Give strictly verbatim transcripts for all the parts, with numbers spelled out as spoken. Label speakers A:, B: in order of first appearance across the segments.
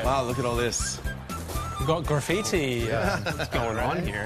A: Wow, look at all this.
B: We've got graffiti uh, what's going on here.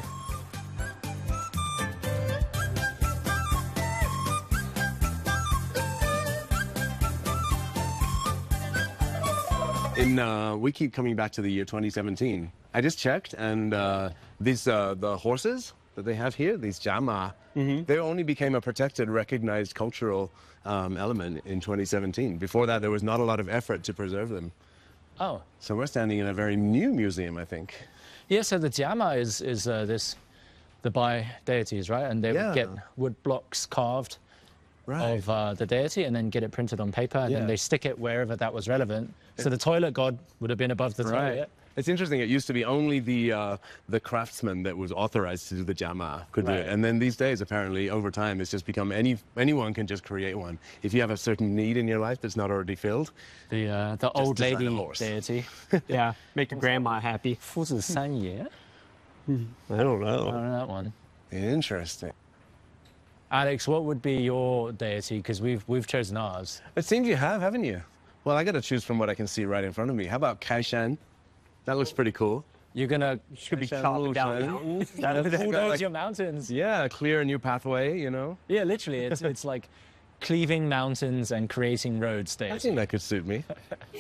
A: In, uh, we keep coming back to the year twenty seventeen. I just checked, and uh, these uh, the horses that they have here, these jama, mm-hmm. they only became a protected, recognized cultural um, element in twenty seventeen. Before that, there was not a lot of effort to preserve them.
B: Oh.
A: So we're standing in a very new museum, I think.
B: Yeah, so the jama is, is uh, this, the Bai deities, right? And they
A: Yeah.
B: would get wood blocks carved
A: Right.
B: of uh, the deity and then get it printed on paper, and
A: Yeah.
B: then they stick it wherever that was relevant. So the toilet god would have been above the
A: Right.
B: toilet.
A: It's interesting. It used to be only the uh, the craftsman that was authorized to do the jama could do
B: Right.
A: it, and then these days, apparently, over time, it's just become any anyone can just create one. If you have a certain need in your life that's not already filled,
B: The uh, the old
A: design a
B: lady
A: horse.
B: deity.
C: Yeah, make your grandma happy.
B: 夫子三爷?
C: I don't
B: I
C: know.
B: don't know that one.
A: interesting.
B: Alex, what would be your deity? Because we've we've chosen ours.
A: It seems you have, haven't you? Well, I got to choose from what I can see right in front of me. How about Kaishan? That looks pretty cool.
B: You're gonna
C: Should be
A: Kaishan
C: chopping down
A: Lushan.
C: mountains.
B: bulldoze
A: like-
B: your mountains.
A: Yeah, clear a new pathway. You know,
B: Yeah, literally, it's it's like cleaving mountains and creating roads.
A: I
B: Deity.
A: think that could suit me.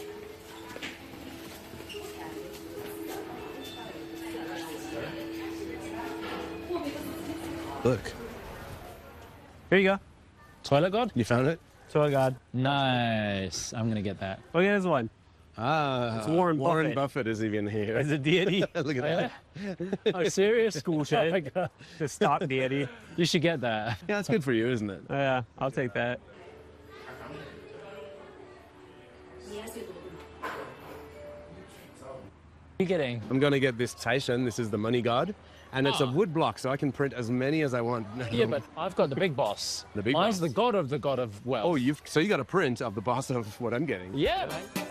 A: Look,
C: Here you go.
B: Toilet god?
A: you found it.
C: So God.
B: Nice. I'm gonna get that.
C: Look at this one.
A: Ah,
C: It's Warren
A: Warren
C: Buffett.
A: Buffett is even here.
C: It's a deity.
A: Look at
B: Oh,
A: that.
B: yeah? Oh, serious?
C: School
B: Oh
C: shed.
B: my god.
C: The stock deity.
B: You should get that.
A: Yeah, it's good for you, isn't it?
C: Yeah, I'll take that.
B: What are you getting?
A: I'm gonna get this Taishan. This is the money god, and it's a
B: Ah.
A: wood block, so I can print as many as I want.
B: Yeah, but I've got the big boss.
A: The big
B: Mine's
A: boss.
B: the god of the god of wealth.
A: Oh, you've so you got a print of the boss of what I'm getting.
B: Yeah, man.